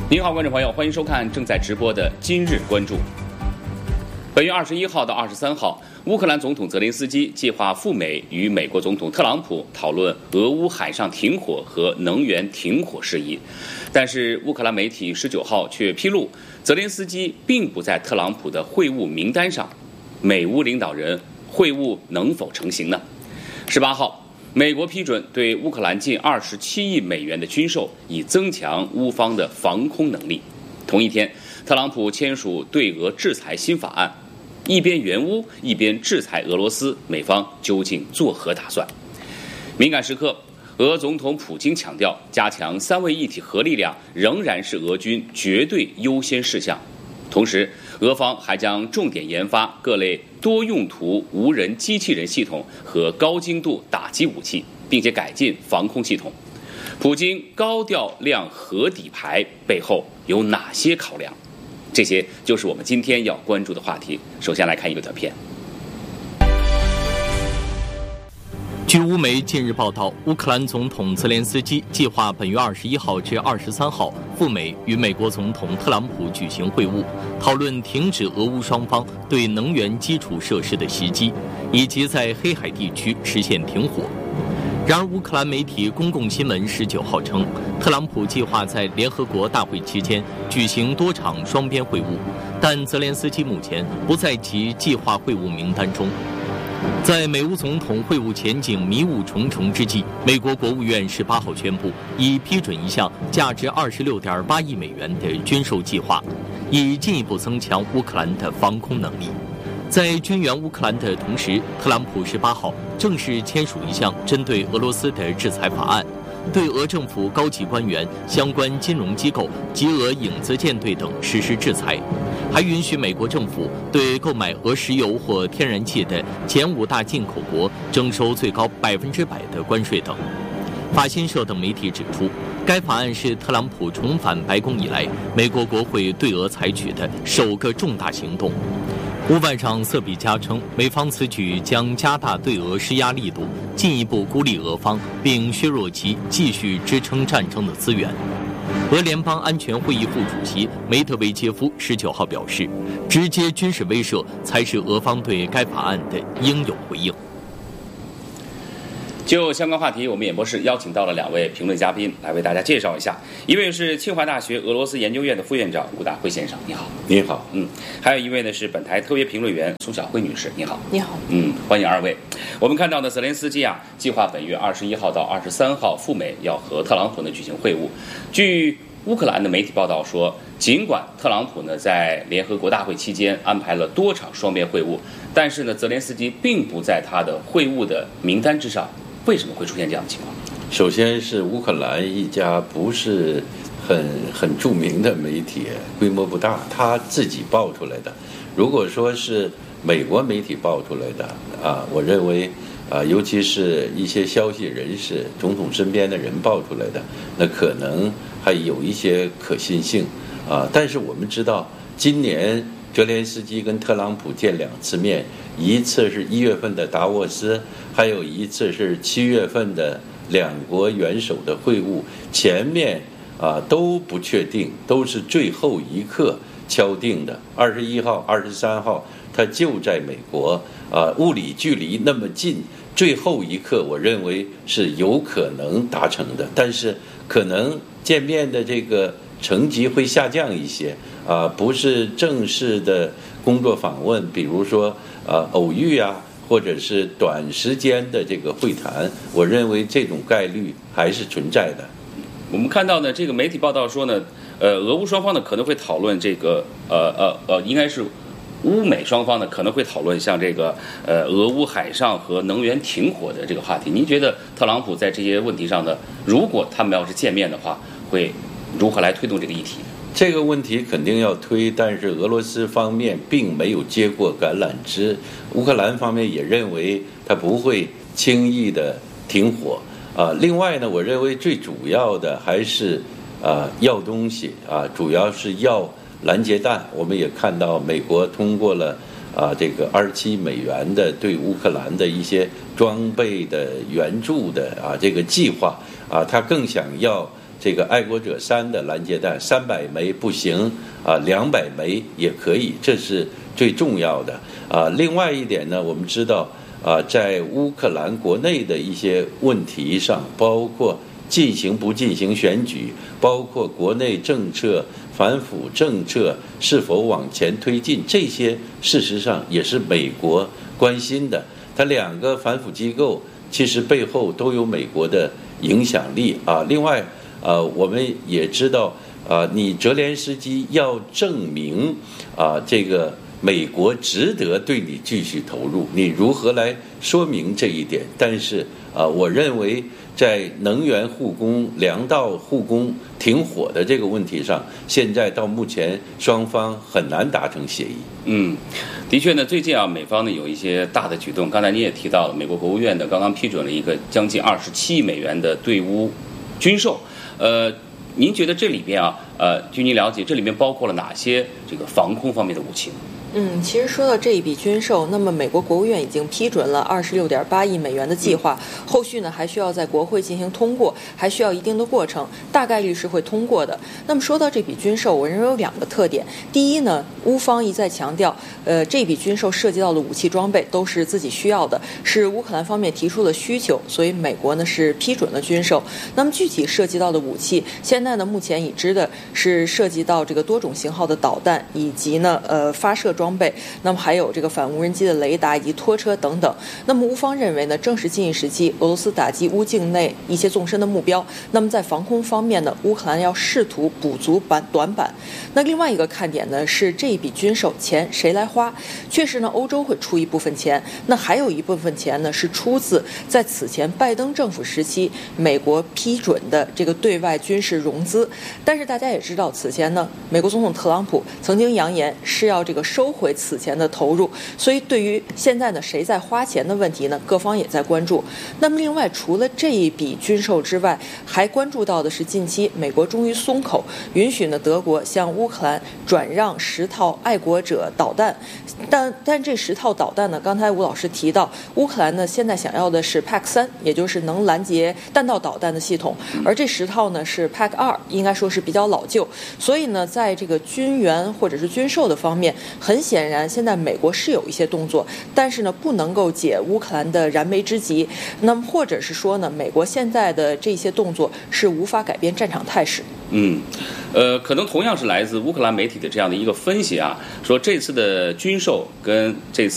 您好，观众朋友，欢迎收看正在直播的今日关注。本月21号到23号，乌克兰总统泽连斯基计划赴美与美国总统特朗普讨论俄乌海上停火和能源停火事宜。但是乌克兰媒体19号却披露，泽连斯基并不在特朗普的会晤名单上，美乌领导人会晤能否成行呢？18号。美国批准对乌克兰近27亿美元的军售，以增强乌方的防空能力。同一天，特朗普签署对俄制裁新法案，一边援乌，一边制裁俄罗斯，美方究竟作何打算？敏感时刻，俄总统普京强调，加强三位一体核力量仍然是俄军绝对优先事项。同时，俄方还将重点研发各类多用途无人机器人系统和高精度打击武器，并且改进防空系统。普京高调亮核底牌背后有哪些考量？这些就是我们今天要关注的话题。首先来看一个短片。 据乌媒近日报道，乌克兰总统泽连斯基计划本月21号至23号赴美与美国总统特朗普举行会晤，讨论停止俄乌双方对能源基础设施的袭击，以及在黑海地区实现停火。然而，乌克兰媒体公共新闻19号称，特朗普计划在联合国大会期间举行多场双边会晤，但泽连斯基目前不在其计划会晤名单中。在美乌总统会晤前景迷雾重重之际，美国国务院18号宣布，已批准一项价值26.8亿美元的军售计划，以进一步增强乌克兰的防空能力。在军援乌克兰的同时，特朗普18号正式签署一项针对俄罗斯的制裁法案，对俄政府高级官员、相关金融机构及俄影子舰队等实施制裁，还允许美国政府对购买俄石油或天然气的前5大进口国征收最高100%的关税等。法新社等媒体指出，该法案是特朗普重返白宫以来，美国国会对俄采取的首个重大行动。乌外长瑟比加称，美方此举将加大对俄施压力度，进一步孤立俄方，并削弱其继续支撑战争的资源。俄联邦安全会议副主席梅德韦杰夫19号表示，直接军事威慑才是俄方对该法案的应有回应。 就相关话题，我们演播室邀请到了2位评论嘉宾来为大家介绍一下。一位是清华大学俄罗斯研究院的副院长顾大辉先生，你好。 你好。 还有一位呢是本台特约评论员宋晓辉女士，你好。 你好。 欢迎2位。我们看到呢，泽连斯基计划本月21号到23号赴美，要和特朗普呢举行会晤。据乌克兰的媒体报道说，尽管特朗普呢在联合国大会期间安排了多场双边会晤，但是呢，泽连斯基并不在他的会晤的名单之上。为什么会出现这样的情况？ 首先是乌克兰一家不是很著名的媒体，规模不大，他自己爆出来的。如果说是美国媒体爆出来的我认为尤其是一些消息人士、总统身边的人爆出来的，那可能还有一些可信性但是我们知道，今年泽连斯基跟特朗普见2次面，一次是1月份的达沃斯，还有一次是7月份的2国元首的会晤，前面都不确定，都是最后一刻敲定的。21号、23号，他就在美国物理距离那么近，最后一刻我认为是有可能达成的，但是可能见面的这个层级会下降一些不是正式的工作访问，比如说偶遇或者是短时间的这个会谈，我认为这种概率还是存在的。 我们看到呢，这个媒体报道说呢，俄乌双方呢可能会讨论这个应该是乌美双方呢可能会讨论像这个俄乌海上和能源停火的这个话题。您觉得特朗普在这些问题上呢，如果他们要是见面的话，会如何来推动这个议题？ 这个问题肯定要推，但是俄罗斯方面并没有接过橄榄枝，乌克兰方面也认为他不会轻易的停火另外呢，我认为最主要的还是要东西主要是要拦截弹。我们也看到美国通过了这个27美元的对乌克兰的一些装备的援助的这个计划他更想要这个爱国者3的拦截弹，300枚不行啊，200枚也可以，这是最重要的啊。另外一点呢，我们知道啊，在乌克兰国内的一些问题上，包括进行不进行选举，包括国内政策、反腐政策是否往前推进，这些事实上也是美国关心的。它2个反腐机构其实背后都有美国的影响力啊。另外，我们也知道你泽连斯基要证明这个美国值得对你继续投入，你如何来说明这一点？但是我认为在能源护工、粮道护工停火的这个问题上，现在到目前双方很难达成协议。 的确呢，最近美方呢有一些大的举动。刚才你也提到了，美国国务院刚刚批准了一个将近27亿美元的对乌军售。您觉得这里边据您了解，这里面包括了哪些这个防空方面的武器？ 其实说到这一笔军售，那么美国国务院已经批准了26.8亿美元的计划，后续呢还需要在国会进行通过，还需要一定的过程，大概率是会通过的。那么说到这笔军售，我认为有2个特点。第一呢，乌方一再强调，这笔军售涉及到的武器装备都是自己需要的，是乌克兰方面提出的需求，所以美国呢是批准了军售。那么具体涉及到的武器，现在呢目前已知的是涉及到这个多种型号的导弹，以及呢发射装备，那么还有这个反无人机的雷达以及拖车等等。那么乌方认为呢，正是近一时期俄罗斯打击乌境内一些纵深的目标，那么在防空方面呢，乌克兰要试图补足短板。那另外一个看点呢是这一笔军售钱谁来花？确实呢，欧洲会出一部分钱，那还有一部分钱呢是出自在此前拜登政府时期美国批准的这个对外军事融资。但是大家也知道，此前呢，美国总统特朗普曾经扬言是要这个收回此前的投入，所以对于现在呢谁在花钱的问题呢，各方也在关注。那么另外除了这一笔军售之外，还关注到的是近期美国终于松口，允许呢德国向乌克兰转让10套爱国者导弹。但这10套导弹呢，刚才吴老师提到，乌克兰呢现在想要的是 PAC-3，也就是能拦截弹道导弹的系统，而这10套呢是 PAC-2，应该说是比较老旧。所以呢，在这个军援或者是军售的方面，很显然现在美国是有一些动作，但是呢不能够解乌克兰的燃眉之急。那么或者是说呢，美国现在的这些动作是无法改变战场态势。 可能同样是来自乌克兰媒体的这样的一个分析说这次的军售跟这次